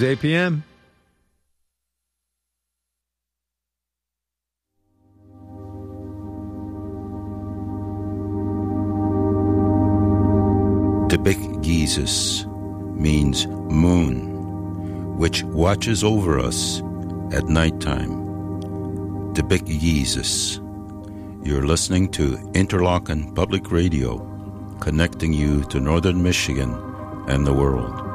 is 8 p.m. Debik Jesus means moon, which watches over us at nighttime. Debik Jesus. You're listening to Interlochen Public Radio, connecting you to Northern Michigan and the world.